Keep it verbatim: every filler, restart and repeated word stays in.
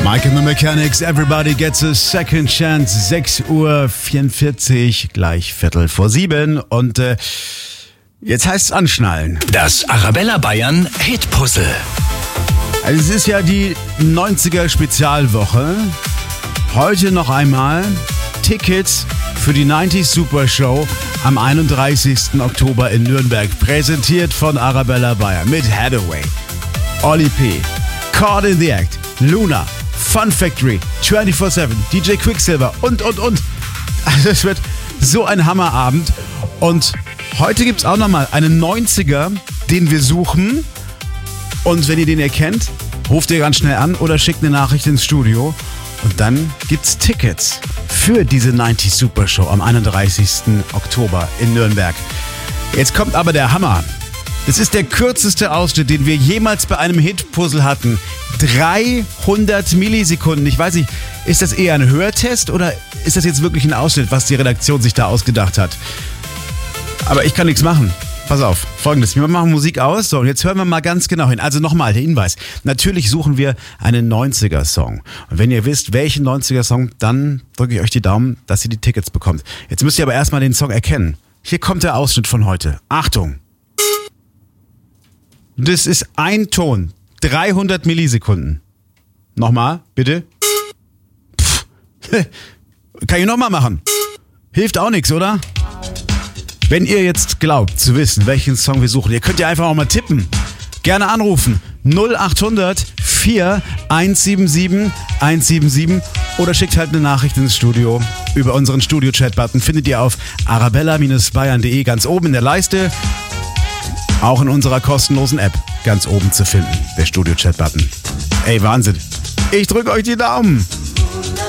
Mike and the Mechanics, everybody gets a second chance. sechs Uhr vierundvierzig, gleich Viertel vor sieben. Und äh, jetzt heißt's anschnallen. Das Arabella Bayern Hitpuzzle. Also es ist ja die neunziger Spezialwoche. Heute noch einmal Tickets für die neunzig Super Show am einunddreißigsten Oktober in Nürnberg. Präsentiert von Arabella Bayern mit Hathaway, Oli P., Caught in the Act, Luna, Fun Factory, vierundzwanzig sieben, D J Quicksilver und, und, und. Also es wird so ein Hammerabend. Und heute gibt es auch nochmal einen neunziger, den wir suchen. Und wenn ihr den erkennt, ruft ihr ganz schnell an oder schickt eine Nachricht ins Studio. Und dann gibt's Tickets für diese neunzig Super Show am einunddreißigsten Oktober in Nürnberg. Jetzt kommt aber der Hammer. Das ist der kürzeste Ausschnitt, den wir jemals bei einem Hitpuzzle hatten. dreihundert Millisekunden. Ich weiß nicht, ist das eher ein Hörtest oder ist das jetzt wirklich ein Ausschnitt, was die Redaktion sich da ausgedacht hat? Aber ich kann nichts machen. Pass auf, Folgendes, wir machen Musik aus, so, und jetzt hören wir mal ganz genau hin. Also nochmal der Hinweis, natürlich suchen wir einen neunziger-Song. Und wenn ihr wisst, welchen neunziger-Song, dann drücke ich euch die Daumen, dass ihr die Tickets bekommt. Jetzt müsst ihr aber erstmal den Song erkennen. Hier kommt der Ausschnitt von heute. Achtung! Das ist ein Ton, dreihundert Millisekunden. Nochmal, bitte. Pff. Kann ich nochmal machen? Hilft auch nichts, oder? Wenn ihr jetzt glaubt zu wissen, welchen Song wir suchen, ihr könnt ja einfach auch mal tippen. Gerne anrufen. null acht hundert vier eins sieben sieben eins sieben sieben oder schickt halt eine Nachricht ins Studio über unseren Studio-Chat-Button. Findet ihr auf arabella Bindestrich bayern punkt de ganz oben in der Leiste. Auch in unserer kostenlosen App ganz oben zu finden, der Studio-Chat-Button. Ey, Wahnsinn. Ich drücke euch die Daumen.